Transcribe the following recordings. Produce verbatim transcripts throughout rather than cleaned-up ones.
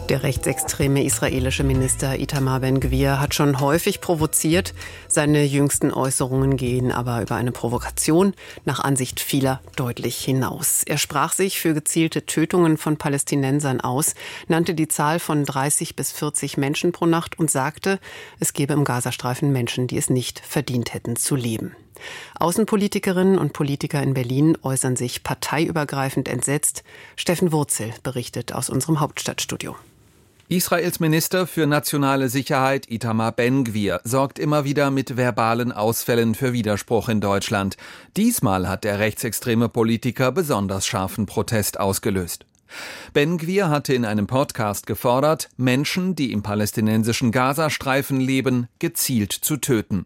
Der rechtsextreme israelische Minister Itamar Ben-Gvir hat schon häufig provoziert. Seine jüngsten Äußerungen gehen aber über eine Provokation nach Ansicht vieler deutlich hinaus. Er sprach sich für gezielte Tötungen von Palästinensern aus, nannte die Zahl von dreißig bis vierzig Menschen pro Nacht und sagte, es gebe im Gazastreifen Menschen, die es nicht verdient hätten zu leben. Außenpolitikerinnen und Politiker in Berlin äußern sich parteiübergreifend entsetzt. Steffen Wurzel berichtet aus unserem Hauptstadtstudio. Israels Minister für nationale Sicherheit Itamar Ben-Gvir sorgt immer wieder mit verbalen Ausfällen für Widerspruch in Deutschland. Diesmal hat der rechtsextreme Politiker besonders scharfen Protest ausgelöst. Ben-Gvir hatte in einem Podcast gefordert, Menschen, die im palästinensischen Gazastreifen leben, gezielt zu töten.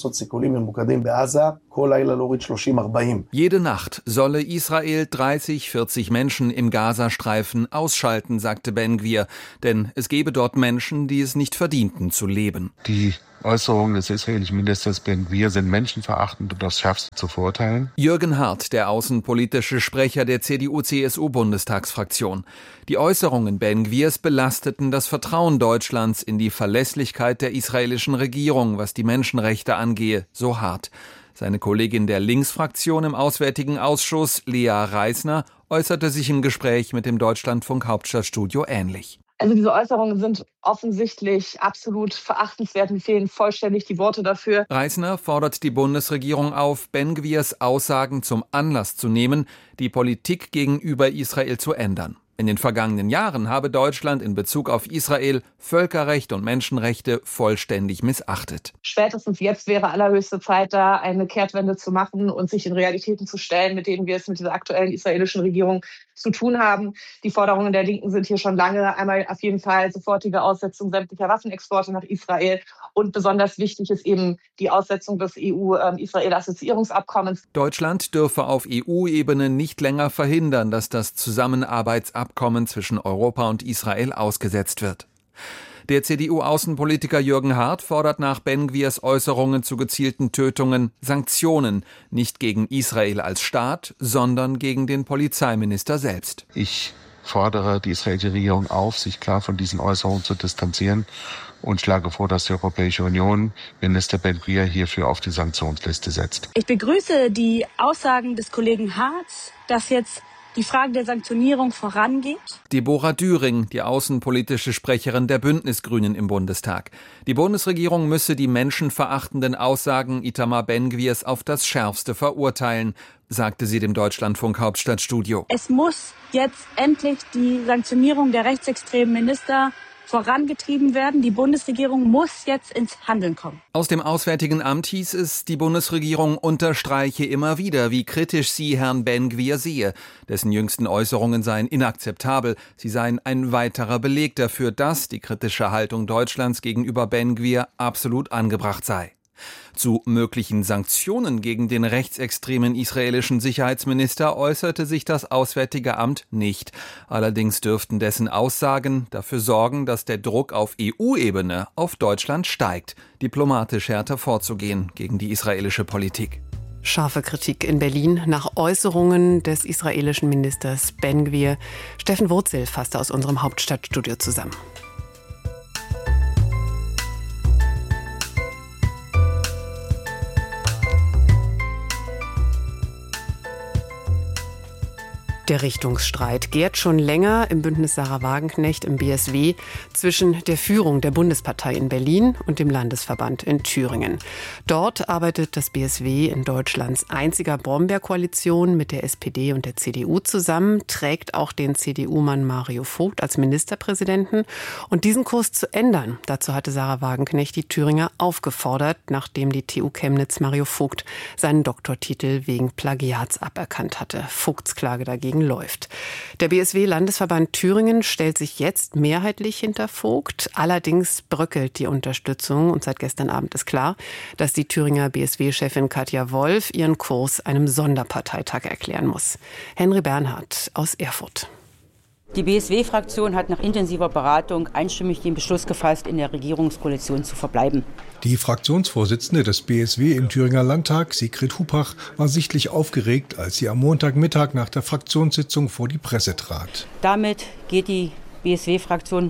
Jede Nacht solle Israel dreißig, vierzig Menschen im Gazastreifen ausschalten, sagte Ben-Gvir, denn es gebe dort Menschen, die es nicht verdienten zu leben. Die Äußerungen des israelischen Ministers Ben-Gvir sind menschenverachtend und aufs Schärfste zu verurteilen. Jürgen Hart, der außenpolitische Sprecher der C D U C S U-Bundestagsfraktion. Die Äußerungen Ben-Gvirs belasteten das Vertrauen Deutschlands in die Verlässlichkeit der israelischen Regierung, was die Menschenrechte angehe, so Hart. Seine Kollegin der Linksfraktion im Auswärtigen Ausschuss, Lea Reisner, äußerte sich im Gespräch mit dem Deutschlandfunk Hauptstadtstudio ähnlich. Also diese Äußerungen sind offensichtlich absolut verachtenswert. Mir fehlen vollständig die Worte dafür. Reisner fordert die Bundesregierung auf, Ben-Gvirs Aussagen zum Anlass zu nehmen, die Politik gegenüber Israel zu ändern. In den vergangenen Jahren habe Deutschland in Bezug auf Israel Völkerrecht und Menschenrechte vollständig missachtet. Spätestens jetzt wäre allerhöchste Zeit, da eine Kehrtwende zu machen und sich in Realitäten zu stellen, mit denen wir es mit dieser aktuellen israelischen Regierung zu tun haben. Die Forderungen der Linken sind hier schon lange. Einmal auf jeden Fall sofortige Aussetzung sämtlicher Waffenexporte nach Israel. Und besonders wichtig ist eben die Aussetzung des E U-Israel-Assoziierungsabkommens. Deutschland dürfe auf E U-Ebene nicht länger verhindern, dass das Zusammenarbeitsabkommen zwischen Europa und Israel ausgesetzt wird. Der C D U-Außenpolitiker Jürgen Hart fordert nach Ben-Gvirs Äußerungen zu gezielten Tötungen Sanktionen, nicht gegen Israel als Staat, sondern gegen den Polizeiminister selbst. Ich fordere die israelische Regierung auf, sich klar von diesen Äußerungen zu distanzieren und schlage vor, dass die Europäische Union Minister Ben-Gvir hierfür auf die Sanktionsliste setzt. Ich begrüße die Aussagen des Kollegen Hart, dass jetzt die Frage der Sanktionierung vorangeht. Deborah Düring, die außenpolitische Sprecherin der Bündnisgrünen im Bundestag. Die Bundesregierung müsse die menschenverachtenden Aussagen Itamar Ben-Gvirs auf das Schärfste verurteilen, sagte sie dem Deutschlandfunk Hauptstadtstudio. Es muss jetzt endlich die Sanktionierung der rechtsextremen Minister vorangetrieben werden. Die Bundesregierung muss jetzt ins Handeln kommen. Aus dem Auswärtigen Amt hieß es, die Bundesregierung unterstreiche immer wieder, wie kritisch sie Herrn Ben-Gvir sehe. Dessen jüngsten Äußerungen seien inakzeptabel. Sie seien ein weiterer Beleg dafür, dass die kritische Haltung Deutschlands gegenüber Ben-Gvir absolut angebracht sei. Zu möglichen Sanktionen gegen den rechtsextremen israelischen Sicherheitsminister äußerte sich das Auswärtige Amt nicht. Allerdings dürften dessen Aussagen dafür sorgen, dass der Druck auf E U-Ebene auf Deutschland steigt, diplomatisch härter vorzugehen gegen die israelische Politik. Scharfe Kritik in Berlin nach Äußerungen des israelischen Ministers Ben-Gvir. Steffen Wurzel fasste aus unserem Hauptstadtstudio zusammen. Der Richtungsstreit gärt schon länger im Bündnis Sarah Wagenknecht im B S W zwischen der Führung der Bundespartei in Berlin und dem Landesverband in Thüringen. Dort arbeitet das B S W in Deutschlands einziger Brombeerkoalition mit der S P D und der C D U zusammen, trägt auch den C D U-Mann Mario Vogt als Ministerpräsidenten. Und diesen Kurs zu ändern, dazu hatte Sarah Wagenknecht die Thüringer aufgefordert, nachdem die T U Chemnitz Mario Vogt seinen Doktortitel wegen Plagiats aberkannt hatte. Vogts Klage dagegen läuft. Der B S W-Landesverband Thüringen stellt sich jetzt mehrheitlich hinter Vogt. Allerdings bröckelt die Unterstützung und seit gestern Abend ist klar, dass die Thüringer B S W-Chefin Katja Wolf ihren Kurs einem Sonderparteitag erklären muss. Henry Bernhard aus Erfurt. Die B S W-Fraktion hat nach intensiver Beratung einstimmig den Beschluss gefasst, in der Regierungskoalition zu verbleiben. Die Fraktionsvorsitzende des B S W im Thüringer Landtag, Sigrid Hupach, war sichtlich aufgeregt, als sie am Montagmittag nach der Fraktionssitzung vor die Presse trat. Damit geht die B S W-Fraktion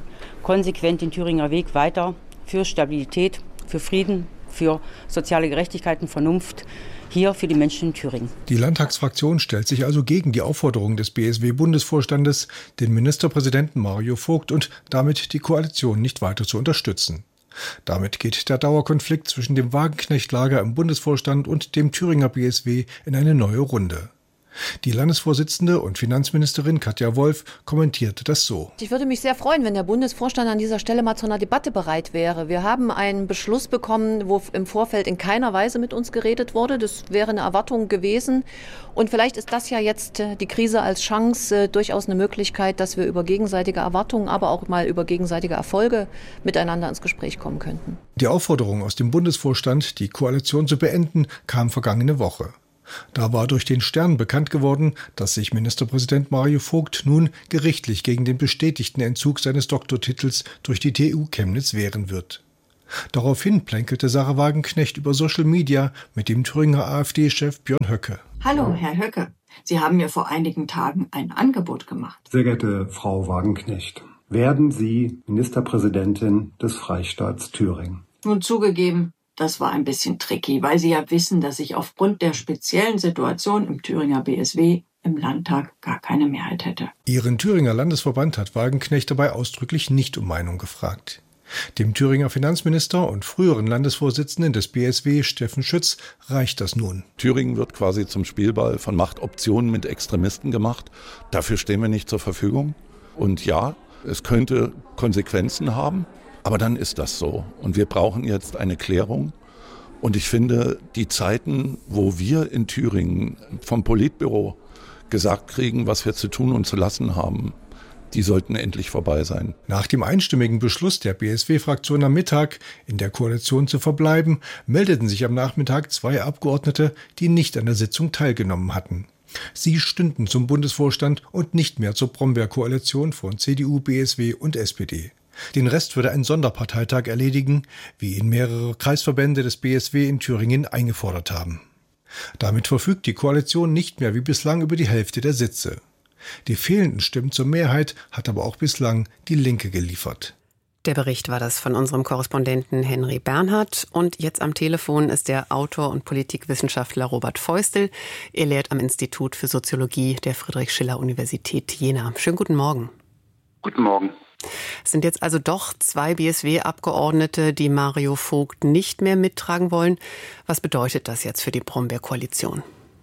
konsequent den Thüringer Weg weiter für Stabilität, für Frieden, für soziale Gerechtigkeit und Vernunft hier für die Menschen in Thüringen. Die Landtagsfraktion stellt sich also gegen die Aufforderung des B S W-Bundesvorstandes, den Ministerpräsidenten Mario Vogt und damit die Koalition nicht weiter zu unterstützen. Damit geht der Dauerkonflikt zwischen dem Wagenknecht-Lager im Bundesvorstand und dem Thüringer B S W in eine neue Runde. Die Landesvorsitzende und Finanzministerin Katja Wolf kommentierte das so. Ich würde mich sehr freuen, wenn der Bundesvorstand an dieser Stelle mal zu einer Debatte bereit wäre. Wir haben einen Beschluss bekommen, wo im Vorfeld in keiner Weise mit uns geredet wurde. Das wäre eine Erwartung gewesen. Und vielleicht ist das ja jetzt die Krise als Chance durchaus eine Möglichkeit, dass wir über gegenseitige Erwartungen, aber auch mal über gegenseitige Erfolge miteinander ins Gespräch kommen könnten. Die Aufforderung aus dem Bundesvorstand, die Koalition zu beenden, kam vergangene Woche. Da war durch den Stern bekannt geworden, dass sich Ministerpräsident Mario Vogt nun gerichtlich gegen den bestätigten Entzug seines Doktortitels durch die T U Chemnitz wehren wird. Daraufhin plänkelte Sarah Wagenknecht über Social Media mit dem Thüringer AfD-Chef Björn Höcke. Hallo, Herr Höcke. Sie haben mir vor einigen Tagen ein Angebot gemacht. Sehr geehrte Frau Wagenknecht, werden Sie Ministerpräsidentin des Freistaats Thüringen? Nun zugegeben, das war ein bisschen tricky, weil Sie ja wissen, dass ich aufgrund der speziellen Situation im Thüringer B S W im Landtag gar keine Mehrheit hätte. Ihren Thüringer Landesverband hat Wagenknecht dabei ausdrücklich nicht um Meinung gefragt. Dem Thüringer Finanzminister und früheren Landesvorsitzenden des B S W, Steffen Schütz, reicht das nun. Thüringen wird quasi zum Spielball von Machtoptionen mit Extremisten gemacht. Dafür stehen wir nicht zur Verfügung. Und ja, es könnte Konsequenzen haben. Aber dann ist das so. Und wir brauchen jetzt eine Klärung. Und ich finde, die Zeiten, wo wir in Thüringen vom Politbüro gesagt kriegen, was wir zu tun und zu lassen haben, die sollten endlich vorbei sein. Nach dem einstimmigen Beschluss der B S W-Fraktion am Mittag, in der Koalition zu verbleiben, meldeten sich am Nachmittag zwei Abgeordnete, die nicht an der Sitzung teilgenommen hatten. Sie stünden zum Bundesvorstand und nicht mehr zur Brombeer-Koalition von C D U, B S W und S P D. Den Rest würde ein Sonderparteitag erledigen, wie ihn mehrere Kreisverbände des B S W in Thüringen eingefordert haben. Damit verfügt die Koalition nicht mehr wie bislang über die Hälfte der Sitze. Die fehlenden Stimmen zur Mehrheit hat aber auch bislang die Linke geliefert. Der Bericht war das von unserem Korrespondenten Henry Bernhard. Und jetzt am Telefon ist der Autor und Politikwissenschaftler Robert Feustel. Er lehrt am Institut für Soziologie der Friedrich-Schiller-Universität Jena. Schönen guten Morgen. Guten Morgen. Es sind jetzt also doch zwei B S W-Abgeordnete, die Mario Vogt nicht mehr mittragen wollen. Was bedeutet das jetzt für die Brombeer-Koalition?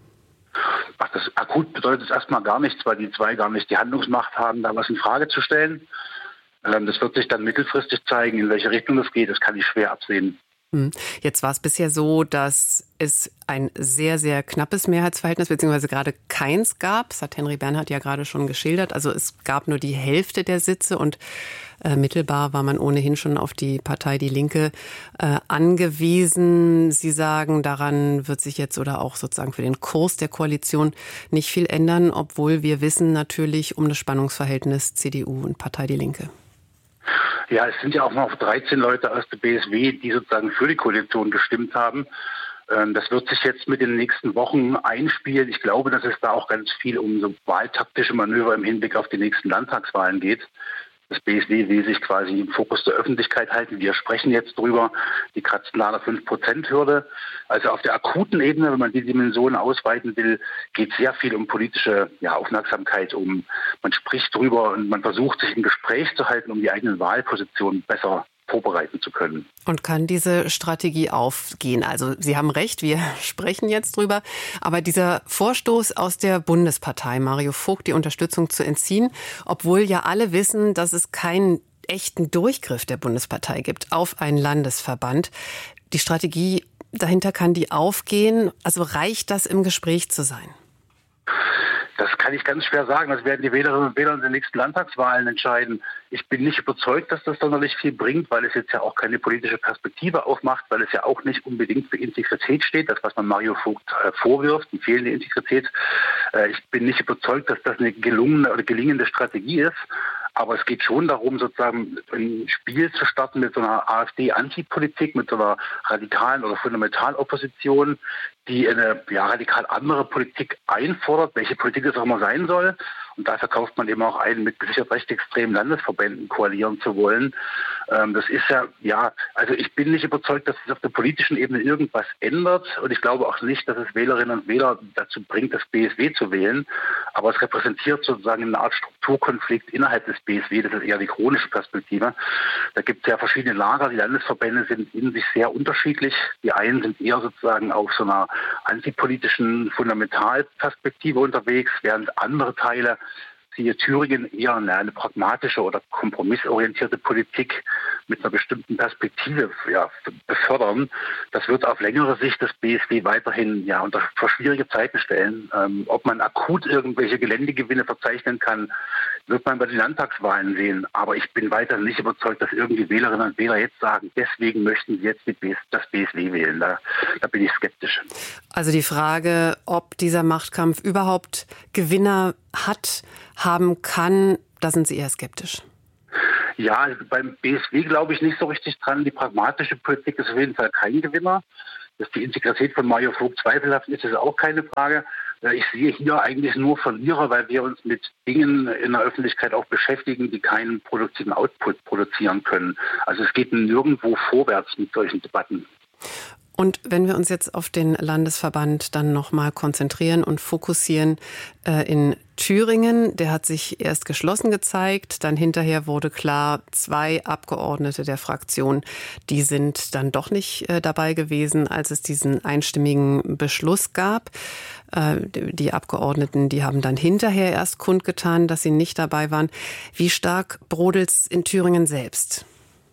Ach, das akut bedeutet es erstmal gar nichts, weil die zwei gar nicht die Handlungsmacht haben, da was in Frage zu stellen. Ähm, das wird sich dann mittelfristig zeigen, in welche Richtung das geht. Das kann ich schwer absehen. Jetzt war es bisher so, dass es ein sehr, sehr knappes Mehrheitsverhältnis, beziehungsweise gerade keins gab. Das hat Henry Bernhard ja gerade schon geschildert. Also es gab nur die Hälfte der Sitze und äh, mittelbar war man ohnehin schon auf die Partei Die Linke äh, angewiesen. Sie sagen, daran wird sich jetzt oder auch sozusagen für den Kurs der Koalition nicht viel ändern, obwohl wir wissen natürlich um das Spannungsverhältnis C D U und Partei Die Linke. Ja, es sind ja auch noch dreizehn Leute aus der B S W, die sozusagen für die Koalition gestimmt haben. Das wird sich jetzt mit den nächsten Wochen einspielen. Ich glaube, dass es da auch ganz viel um so wahltaktische Manöver im Hinblick auf die nächsten Landtagswahlen geht. Das B S W will sich quasi im Fokus der Öffentlichkeit halten. Wir sprechen jetzt drüber, die kratzen nach der fünf Prozent Hürde. Also auf der akuten Ebene, wenn man die Dimensionen ausweiten will, geht sehr viel um politische ja, Aufmerksamkeit. Um, man spricht drüber und man versucht, sich im Gespräch zu halten, um die eigenen Wahlpositionen besser vorbereiten zu können. Und kann diese Strategie aufgehen? Also Sie haben recht, wir sprechen jetzt drüber. Aber dieser Vorstoß aus der Bundespartei, Mario Vogt die Unterstützung zu entziehen, obwohl ja alle wissen, dass es keinen echten Durchgriff der Bundespartei gibt auf einen Landesverband. Die Strategie dahinter, kann die aufgehen? Also reicht das, im Gespräch zu sein? Das kann ich ganz schwer sagen. Das werden die Wählerinnen und Wähler in den nächsten Landtagswahlen entscheiden. Ich bin nicht überzeugt, dass das sonderlich viel bringt, weil es jetzt ja auch keine politische Perspektive aufmacht, weil es ja auch nicht unbedingt für Integrität steht, das, was man Mario Vogt äh, vorwirft, die fehlende Integrität. Äh, ich bin nicht überzeugt, dass das eine gelungene oder gelingende Strategie ist. Aber es geht schon darum, sozusagen ein Spiel zu starten mit so einer AfD-Antipolitik, mit so einer radikalen oder fundamentalen Opposition, die eine ja, radikal andere Politik einfordert, welche Politik es auch immer sein soll. Und da verkauft man eben auch ein, mit gesichert rechtsextremen Landesverbänden koalieren zu wollen. Ähm, das ist ja, ja, also ich bin nicht überzeugt, dass sich auf der politischen Ebene irgendwas ändert. Und ich glaube auch nicht, dass es Wählerinnen und Wähler dazu bringt, das B S W zu wählen. Aber es repräsentiert sozusagen eine Art Strukturkonflikt innerhalb des B S W. Das ist eher die chronische Perspektive. Da gibt es ja verschiedene Lager. Die Landesverbände sind in sich sehr unterschiedlich. Die einen sind eher sozusagen auf so einer antipolitischen Fundamentalperspektive unterwegs, während andere Teile, siehe Thüringen, eher eine, eine pragmatische oder kompromissorientierte Politik mit einer bestimmten Perspektive ja, befördern. Das wird auf längere Sicht das B S W weiterhin ja, unter vor schwierige Zeiten stellen. Ähm, ob man akut irgendwelche Geländegewinne verzeichnen kann, wird man bei den Landtagswahlen sehen. Aber ich bin weiterhin nicht überzeugt, dass irgendwie Wählerinnen und Wähler jetzt sagen, deswegen möchten sie jetzt die B S, das B S W wählen. Da, da bin ich skeptisch. Also die Frage, ob dieser Machtkampf überhaupt Gewinner hat, haben kann, da sind Sie eher skeptisch. Ja, also beim B S W glaube ich nicht so richtig dran. Die pragmatische Politik ist auf jeden Fall kein Gewinner. Dass die Integrität von Mario Vogt zweifelhaft ist, ist auch keine Frage. Ich sehe hier eigentlich nur Verlierer, weil wir uns mit Dingen in der Öffentlichkeit auch beschäftigen, die keinen produktiven Output produzieren können. Also es geht nirgendwo vorwärts mit solchen Debatten. Und wenn wir uns jetzt auf den Landesverband dann nochmal konzentrieren und fokussieren äh, in Thüringen, der hat sich erst geschlossen gezeigt, dann hinterher wurde klar, zwei Abgeordnete der Fraktion, die sind dann doch nicht äh, dabei gewesen, als es diesen einstimmigen Beschluss gab. Äh, die Abgeordneten, die haben dann hinterher erst kundgetan, dass sie nicht dabei waren. Wie stark brodelt's in Thüringen selbst?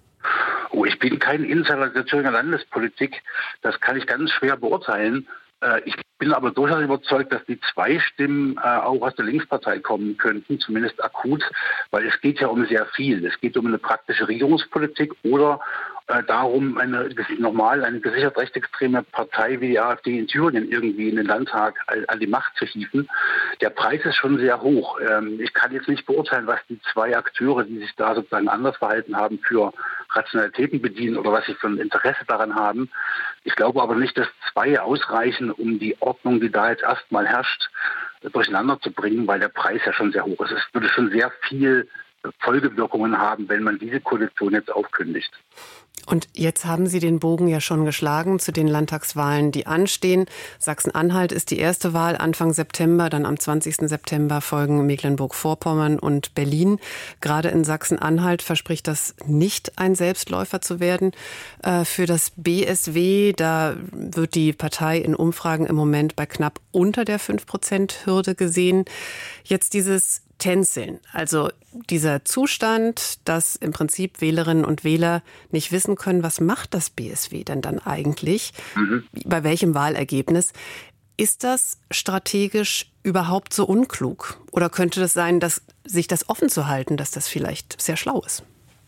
Oh, ich bin kein Insider der Thüringer Landespolitik. Das kann ich ganz schwer beurteilen. Ich bin aber durchaus überzeugt, dass die zwei Stimmen auch aus der Linkspartei kommen könnten, zumindest akut, weil es geht ja um sehr viel. Es geht um eine praktische Regierungspolitik oder darum, eine normal eine gesichert rechtsextreme Partei wie die AfD in Thüringen irgendwie in den Landtag an die Macht zu hieven. Der Preis ist schon sehr hoch. Ich kann jetzt nicht beurteilen, was die zwei Akteure, die sich da sozusagen anders verhalten haben, für Rationalitäten bedienen oder was sie für ein Interesse daran haben. Ich glaube aber nicht, dass zwei ausreichen, um die Ordnung, die da jetzt erstmal herrscht, durcheinander zu bringen, weil der Preis ja schon sehr hoch ist. Es würde schon sehr viel Folgewirkungen haben, wenn man diese Koalition jetzt aufkündigt. Und jetzt haben Sie den Bogen ja schon geschlagen zu den Landtagswahlen, die anstehen. Sachsen-Anhalt ist die erste Wahl Anfang September, dann am zwanzigsten September folgen Mecklenburg-Vorpommern und Berlin. Gerade in Sachsen-Anhalt verspricht das nicht ein Selbstläufer zu werden. Äh, für das B S W, da wird die Partei in Umfragen im Moment bei knapp unter der fünf Prozent Hürde gesehen. Jetzt dieses Tänzeln, also dieser Zustand, dass im Prinzip Wählerinnen und Wähler nicht wissen können, was macht das B S W denn dann eigentlich, mhm. bei welchem Wahlergebnis. Ist das strategisch überhaupt so unklug? Oder könnte das sein, dass sich das offen zu halten, dass das vielleicht sehr schlau ist?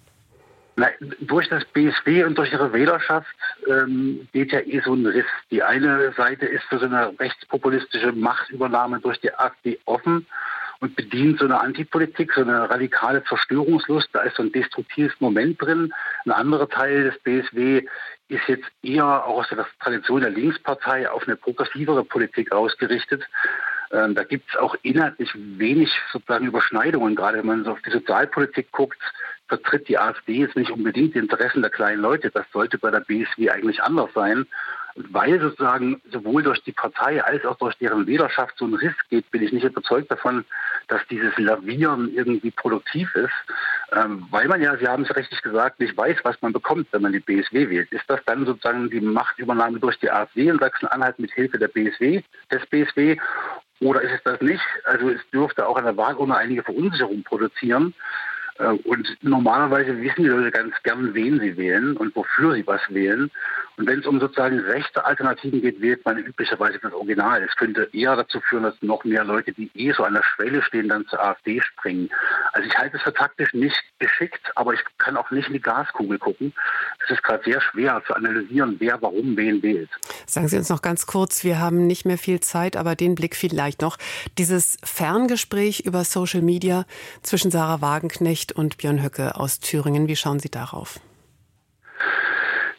Na, durch das B S W und durch ihre Wählerschaft ähm, geht ja eh so ein Riss. Die eine Seite ist für so eine rechtspopulistische Machtübernahme durch die AfD offen und bedient so eine Antipolitik, so eine radikale Zerstörungslust. Da ist so ein destruktives Moment drin. Ein anderer Teil des B S W ist jetzt eher auch aus der Tradition der Linkspartei auf eine progressivere Politik ausgerichtet. Ähm, da gibt es auch inhaltlich wenig sozusagen Überschneidungen. Gerade wenn man so auf die Sozialpolitik guckt, vertritt die AfD jetzt nicht unbedingt die Interessen der kleinen Leute. Das sollte bei der B S W eigentlich anders sein. Weil sozusagen sowohl durch die Partei als auch durch deren Wählerschaft so ein Riss geht, bin ich nicht überzeugt davon, dass dieses Lavieren irgendwie produktiv ist. Ähm, weil man ja, Sie haben es richtig gesagt, nicht weiß, was man bekommt, wenn man die B S W wählt. Ist das dann sozusagen die Machtübernahme durch die AfD in Sachsen-Anhalt mit Hilfe der B S W, des B S W? Oder ist es das nicht? Also es dürfte auch an der Wahlurne einige Verunsicherung produzieren. Und normalerweise wissen die Leute ganz gern, wen sie wählen und wofür sie was wählen. Und wenn es um sozusagen rechte Alternativen geht, wählt man üblicherweise das Original. Es könnte eher dazu führen, dass noch mehr Leute, die eh so an der Schwelle stehen, dann zur AfD springen. Also ich halte es für taktisch nicht geschickt, aber ich kann auch nicht in die Glaskugel gucken. Es ist gerade sehr schwer zu analysieren, wer warum wen wählt. Sagen Sie uns noch ganz kurz, wir haben nicht mehr viel Zeit, aber den Blick vielleicht noch. Dieses Ferngespräch über Social Media zwischen Sarah Wagenknecht und Björn Höcke aus Thüringen. Wie schauen Sie darauf?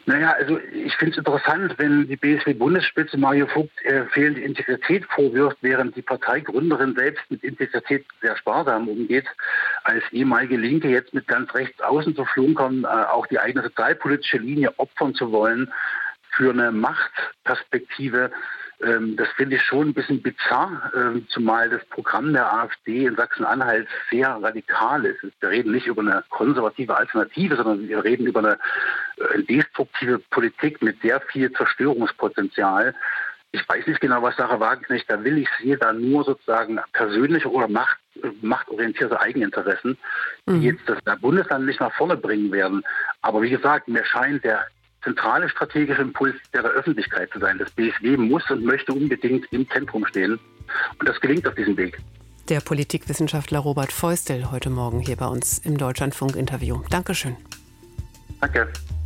Naja, also ich finde es interessant, wenn die B S W-Bundesspitze Mario Vogt äh, fehlende Integrität vorwirft, während die Parteigründerin selbst mit Integrität sehr sparsam umgeht. Als ehemalige Linke jetzt mit ganz rechts außen zu flunkern, äh, auch die eigene sozialpolitische Linie opfern zu wollen für eine Machtperspektive, ähm, das finde ich schon ein bisschen bizarr, ähm, zumal das Programm der AfD in Sachsen-Anhalt sehr radikal ist. Wir reden nicht über eine konservative Alternative, sondern wir reden über eine äh, destruktive Politik mit sehr viel Zerstörungspotenzial. Ich weiß nicht genau, was Sarah Wagenknecht da will. Ich sehe da nur sozusagen persönliche oder Macht, machtorientierte Eigeninteressen, die mhm. jetzt das Bundesland nicht nach vorne bringen werden. Aber wie gesagt, mir scheint der zentrale strategische Impuls der Öffentlichkeit zu sein. Das B S W muss und möchte unbedingt im Zentrum stehen. Und das gelingt auf diesem Weg. Der Politikwissenschaftler Robert Feustel heute Morgen hier bei uns im Deutschlandfunk-Interview. Dankeschön. Danke.